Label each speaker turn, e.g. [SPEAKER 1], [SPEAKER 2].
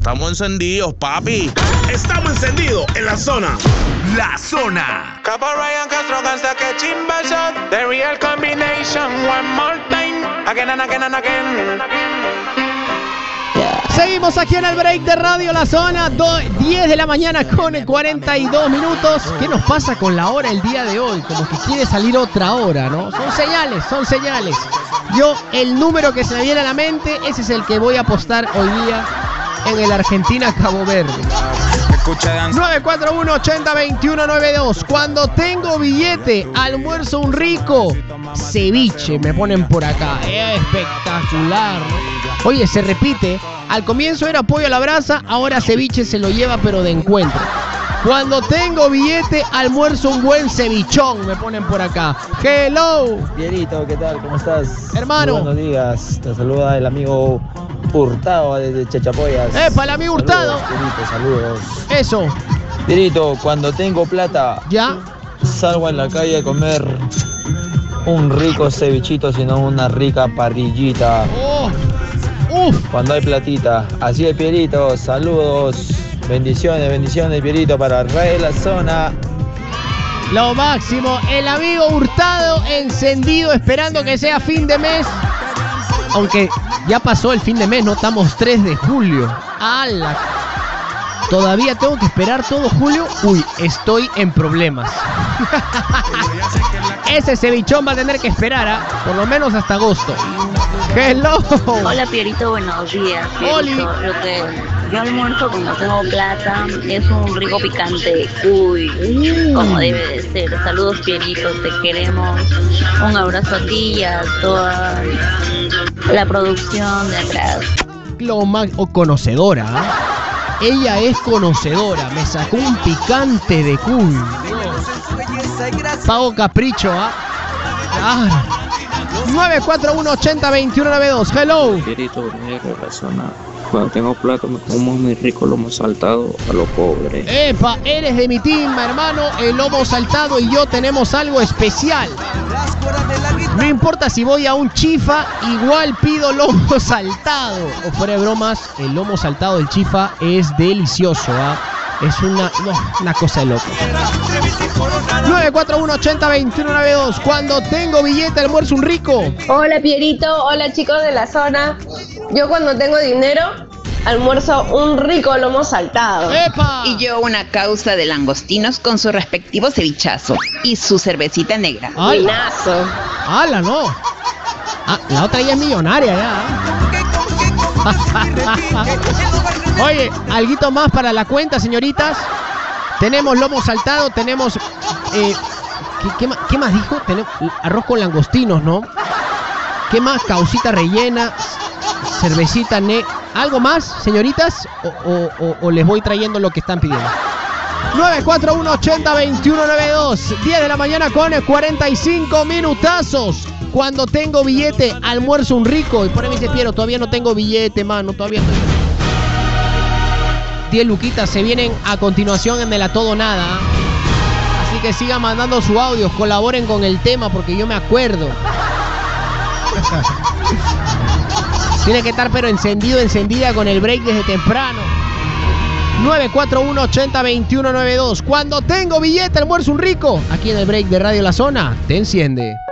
[SPEAKER 1] estamos encendidos, papi.
[SPEAKER 2] Estamos encendidos en la zona.
[SPEAKER 3] La Zona.
[SPEAKER 4] Capo Ryan Castro hasta que chimba shot. The real combination. One more time. Again and again and again.
[SPEAKER 5] Seguimos aquí en el break de Radio La Zona, 10 de la mañana con 42 minutos. ¿Qué nos pasa con la hora el día de hoy? Como que quiere salir otra hora, ¿no? Son señales. Yo, el número que se me viene a la mente, ese es el que voy a apostar hoy día en el Argentina-Cabo Verde. 941-80-2192. Cuando tengo billete, almuerzo un rico ceviche, me ponen por acá. Espectacular. Oye, se repite. Al comienzo era pollo a la brasa, ahora ceviche se lo lleva pero de encuentro. Cuando tengo billete, almuerzo un buen cevichón, me ponen por acá. Hello.
[SPEAKER 6] Pierito, ¿qué tal? ¿Cómo estás?
[SPEAKER 5] Hermano.
[SPEAKER 6] Muy buenos días. Te saluda el amigo Hurtado desde Chachapoyas.
[SPEAKER 5] ¡Epa, el amigo Hurtado!
[SPEAKER 6] Pierito, saludos.
[SPEAKER 5] Eso.
[SPEAKER 6] Pierito, cuando tengo plata,
[SPEAKER 5] ¿ya?
[SPEAKER 6] Salgo en la calle a comer un rico cevichito, sino una rica parrillita.
[SPEAKER 5] ¡Oh!
[SPEAKER 6] Cuando hay platita. Así es, Pierito, saludos. Bendiciones, Pierito, para Ray La Zona.
[SPEAKER 5] Lo máximo, el amigo Hurtado encendido, esperando que sea fin de mes. Aunque ya pasó el fin de mes, no estamos 3 de julio. ¡Hala! Todavía tengo que esperar todo julio. Uy, estoy en problemas. Ese cevichón va a tener que esperar, por lo menos hasta agosto. Hello.
[SPEAKER 7] Hola Pierito, buenos días. Pierito, lo que yo almuerzo cuando tengo plata es un rico picante. Uy, como debe de ser. Saludos Pierito, te queremos. Un abrazo a ti y a toda la producción de atrás.
[SPEAKER 5] Lo más conocedora, ¿eh? Ella es conocedora. Me sacó un picante de cuy. Pago capricho, ¿ah? ¿eh? 941-80-2192. Hello.
[SPEAKER 8] Pierito, negro, La Zona. Cuando tengo plata me como muy rico lomo saltado a lo pobre.
[SPEAKER 5] Epa, eres de mi team, hermano. El lomo saltado y yo tenemos algo especial. No importa si voy a un chifa, igual pido lomo saltado. O fuera de bromas, el lomo saltado del chifa es delicioso, ¿ah? Es una cosa de loco. 941-80-2192. Cuando tengo billete, almuerzo un rico.
[SPEAKER 9] Hola Pierito, hola chicos de La Zona. Yo cuando tengo dinero, almuerzo un rico lomo saltado.
[SPEAKER 5] ¡Epa!
[SPEAKER 10] Y yo una causa de langostinos con su respectivo cevichazo y su cervecita negra.
[SPEAKER 9] Buenazo.
[SPEAKER 5] ¡Hala, no! Ah, la otra ya es millonaria ya. Oye, alguito más para la cuenta, señoritas. Tenemos lomo saltado, tenemos... ¿qué más dijo? Tenemos arroz con langostinos, ¿no? ¿Qué más? Causita rellena, cervecita ¿Algo más, señoritas? ¿O les voy trayendo lo que están pidiendo? 941-80-2192. 10 de la mañana con 45 minutazos. Cuando tengo billete, almuerzo un rico. Y por ahí me dice Piero, todavía no tengo billete, mano. Todavía estoy... 10 luquitas se vienen a continuación en el A Todo Nada. Así que sigan mandando sus audios, colaboren con el tema porque yo me acuerdo. Tiene que estar pero encendida con el break desde temprano. 941-80-2192. Cuando tengo billete, almuerzo un rico. Aquí en el break de Radio La Zona, te enciende.